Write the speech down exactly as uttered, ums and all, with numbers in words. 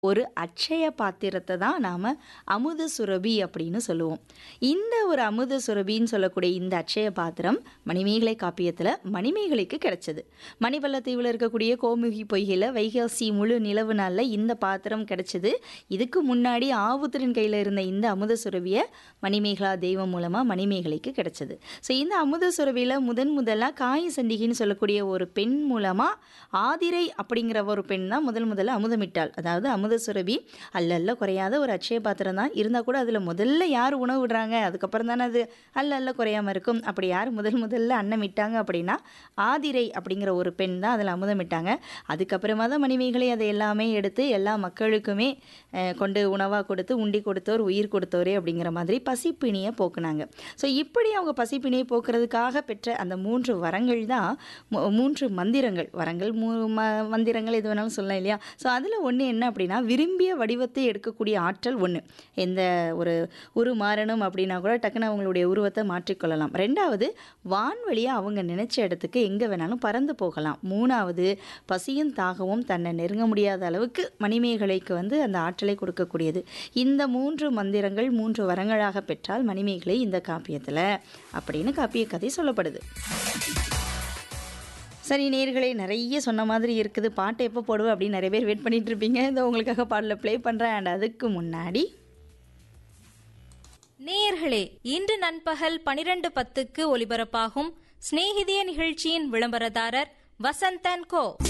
ஒரு அட்சய பாத்திரத்தை தான் நாம் அமுத சுரபி அப்படின்னு சொல்லுவோம். இந்த ஒரு அமுத சுரபின்னு சொல்லக்கூடிய இந்த அட்சய பாத்திரம் மணிமேகலை காப்பியத்தில் மணிமேகலைக்கு கிடைச்சது. மணிவல்லத்தீவில் இருக்கக்கூடிய கோமுகி பொய்கையில் வைகாசி முழு நிலவு நாளில் இந்த பாத்திரம் கிடைச்சது. இதுக்கு முன்னாடி ஆவுத்திரன் கையில் இருந்த இந்த அமுத சுரபியை மணிமேகலா தெய்வம் மூலமாக மணிமேகலைக்கு கிடைச்சது. ஸோ இந்த அமுத சுரபியில் முதன் முதலாக காய சண்டிகின்னு சொல்லக்கூடிய ஒரு பெண் மூலமாக ஆதிரை அப்படிங்கிற ஒரு பெண் தான் முதல் முதல்ல அமுதமிட்டாள். அதாவது அமுத சுரபி அல்ல அல்ல குறையாத ஒரு அட்சய பாத்திரம் தான் இருந்தால் கூட அதில் முதல்ல யார் உணவு விடுறாங்க, அதுக்கப்புறம் தானே அது அல்ல அல்ல குறையாமல் இருக்கும். அப்படி யார் முதல் முதல்ல அன்னமிட்டாங்க அப்படின்னா ஆதிரை அப்படிங்கிற ஒரு பெண் தான் அதில் அமுதமிட்டாங்க. அதுக்கப்புறமா தான் மணிமேகலை அதை எல்லாமே எடுத்து எல்லா மக்களுக்குமே கொண்டு உணவாக கொடுத்து உண்டி கொடுத்தோர் உயிர் கொடுத்தோரே அப்படிங்கிற மாதிரி பசிப்பிணியை போக்குனாங்க. ஸோ இப்படி அவங்க பசிப்பிணியை போக்குறதுக்காக பெற்ற அந்த மூன்று வரங்கள் தான் மூன்று மந்திரங்கள். வரங்கள் மூ ம மந்திரங்கள் எது வேணாலும் சொல்லலாம் இல்லையா? ஸோ அதில் ஒன்று என்ன அப்படின்னா, விரும்பிய வடிவத்தை எடுக்கக்கூடிய ஆற்றல் ஒன்று. எந்த ஒரு உரு மாறணும் அப்படின்னா கூட டக்குன்னு அவங்களுடைய உருவத்தை மாற்றிக்கொள்ளலாம். ரெண்டாவது, வான்வழியாக அவங்க நினைச்ச இடத்துக்கு எங்கே வேணாலும் பறந்து போகலாம். மூணாவது, பசியும் தாகவும் தன்னை நெருங்க முடியாத அளவுக்கு மணிமேகலைக்கு வந்து அந்த ஆற்றலை கொடுக்கக்கூடியது. இந்த மூன்று மந்திரங்கள் மூன்று வரங்களாக பெற்றால் மணிமேகலை இந்த காப்பியத்தில் அப்படின்னு காப்பிய கதை சொல்லப்படுது. சரி நேயர்களே, நிறைய சொன்ன மாதிரி இருக்குது. பாட்டு எப்போ போடுவேன் அப்படின்னு நிறைய பேர் வெயிட் பண்ணிட்டு இருப்பீங்க. இதை உங்களுக்காக பாடல ப்ளே பண்ணுறேன். அண்ட் அதுக்கு முன்னாடி நேயர்களே, இன்று நண்பகல் பனிரெண்டு பத்துக்கு ஒலிபரப்பாகும் சிநேகிதிய நிகழ்ச்சியின் விளம்பரதாரர் வசந்தன் கோ.